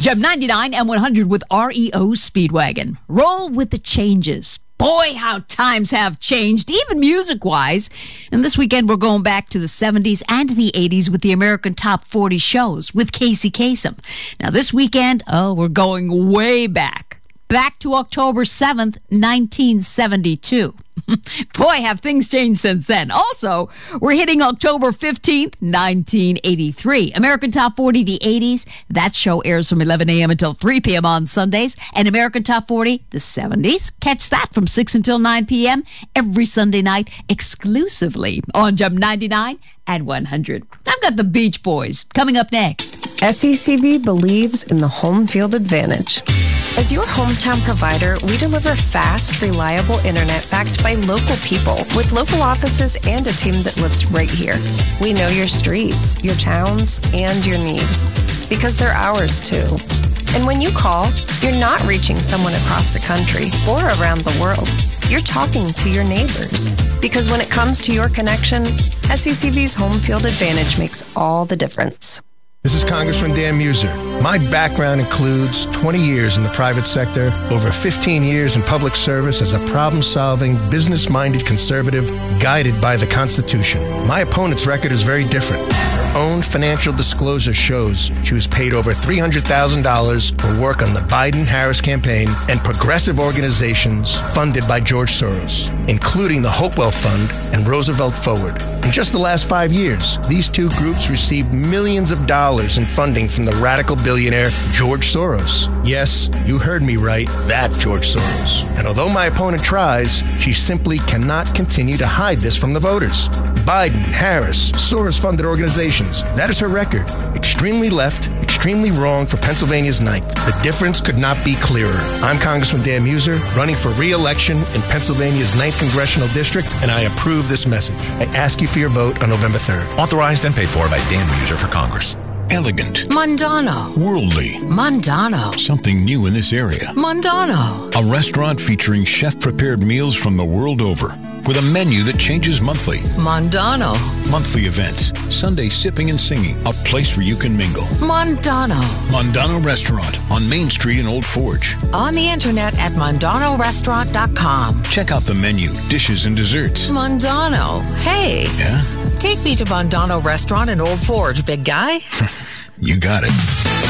Gem 99 and 100 with REO Speedwagon. Roll with the changes. Boy, how times have changed, even music-wise. And this weekend, we're going back to the 70s and the 80s with the American Top 40 shows with Casey Kasem. Now, this weekend, we're going way back to October 7th, 1972. Boy, have things changed since then. Also, we're hitting October 15th, 1983. American Top 40, the 80s. That show airs from 11 a.m. until 3 p.m. on Sundays. And American Top 40, the 70s. Catch that from 6 until 9 p.m. every Sunday night exclusively on Gem 99 and 100. I've got the Beach Boys coming up next. SECV believes in the home field advantage. As your hometown provider, we deliver fast, reliable internet backed by local people with local offices and a team that lives right here. We know your streets, your towns, and your needs because they're ours too. And when you call, you're not reaching someone across the country or around the world. You're talking to your neighbors because when it comes to your connection, SECV's home field advantage makes all the difference. This is Congressman Dan Muser. My background includes 20 years in the private sector, over 15 years in public service as a problem-solving, business-minded conservative guided by the Constitution. My opponent's record is very different. Her own financial disclosure shows she was paid over $300,000 for work on the Biden-Harris campaign and progressive organizations funded by George Soros, including the Hopewell Fund and Roosevelt Forward. In just the last 5 years, these two groups received millions of dollars in funding from the radical billionaire George Soros. Yes, you heard me right, that George Soros. And although my opponent tries, she simply cannot continue to hide this from the voters. Biden, Harris, Soros-funded organizations, that is her record. Extremely left, extremely wrong for Pennsylvania's 9th. The difference could not be clearer. I'm Congressman Dan Muser, running for re-election in Pennsylvania's 9th Congressional District, and I approve this message. I ask you for your vote on November 3rd. Authorized and paid for by Dan Muser for Congress. Elegant. Mondano. Worldly. Mondano. Something new in this area. Mondano. A restaurant featuring chef-prepared meals from the world over, with a menu that changes monthly. Mondano. Monthly events. Sunday sipping and singing. A place where you can mingle. Mondano. Mondano Restaurant on Main Street in Old Forge. On the internet at MondanoRestaurant.com. Check out the menu, dishes, and desserts. Mondano. Hey. Yeah? Take me to Mondano Restaurant in Old Forge, big guy. You got it.